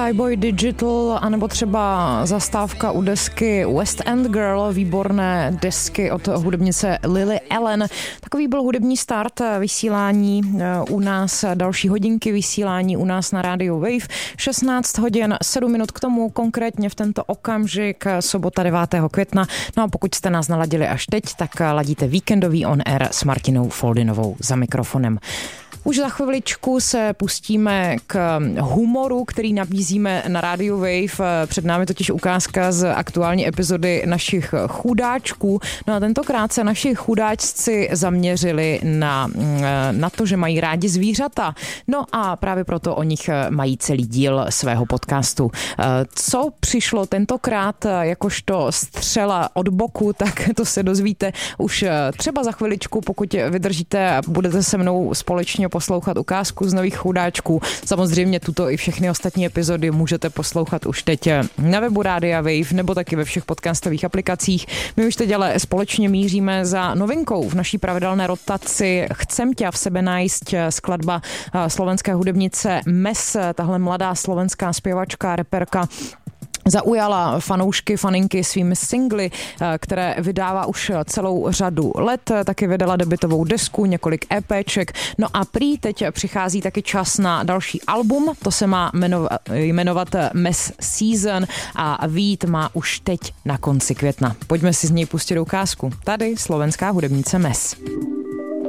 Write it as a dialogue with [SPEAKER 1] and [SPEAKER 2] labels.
[SPEAKER 1] Skyboy Digital, anebo třeba zastávka u desky West End Girl, výborné desky od hudebnice Lily Allen. Takový byl hudební start vysílání u nás, další hodinky vysílání u nás na rádiu Wave. 16 hodin 7 minut k tomu, konkrétně v tento okamžik, sobota 9. května. No a pokud jste nás naladili až teď, tak ladíte víkendový on air s Martinou Foldinovou za mikrofonem. Už za chviličku se pustíme k humoru, který nabízíme na rádiu Wave. Před námi totiž ukázka z aktuální epizody našich chudáčků. No a tentokrát se naši chudáčci zaměřili na to, že mají rádi zvířata. No a právě proto o nich mají celý díl svého podcastu. Co přišlo tentokrát jakožto střela od boku, tak to se dozvíte už třeba za chviličku, pokud vydržíte a budete se mnou společně poslouchat ukázku z nových chudáčků. Samozřejmě tuto i všechny ostatní epizody můžete poslouchat už teď na webu Rádia Wave nebo taky ve všech podcastových aplikacích. My už teď ale společně míříme za novinkou v naší pravidelné rotaci Chcem tě v sebe najít, skladba slovenské hudebnice Mes, tahle mladá slovenská zpěvačka, reperka, zaujala fanoušky, faninky svými singly, které vydává už celou řadu let. Taky vydala debutovou desku, několik EPček. No a prý teď přichází taky čas na další album. To se má jmenovat Mes Season a vyjít má už teď na konci května. Pojďme si z něj pustit ukázku. Tady slovenská hudebnice Mes.